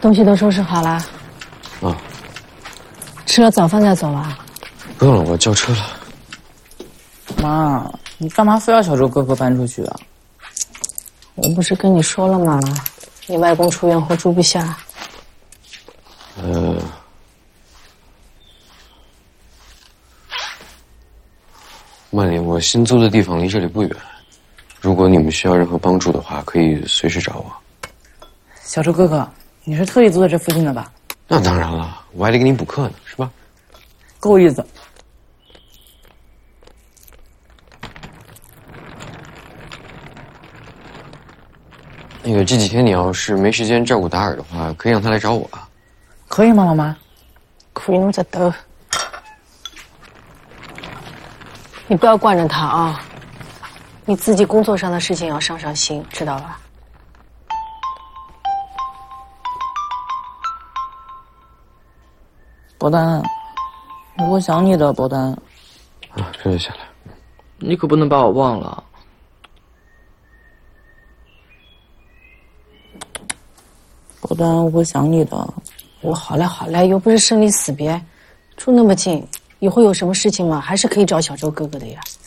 东西都收拾好了。 啊。 吃了早饭再走吧。 不用了，我叫车了。 妈，你干嘛非要小周哥哥搬出去啊？ 我不是跟你说了吗？你外公出院后住不下。 曼丽，我新租的地方离这里不远，如果你们需要任何帮助的话，可以随时找我。 小周哥哥，你是特意租的这附近的吧？ 那当然了，我还得给你补课呢，是吧？ 够意思。 那个这几天你要是没时间照顾达尔的话，可以让他来找我啊。 可以吗，妈妈？ 可以，侬在抖。你不要惯着他啊！你自己工作上的事情要上上心，知道吧？ 博丹，我会想你的，博丹。 啊，这就下来。 你可不能把我忘了。博丹，我会想你的。 我好嘞好嘞，又不是生离死别，住那么近，以后有什么事情嘛，还是可以找小周哥哥的呀。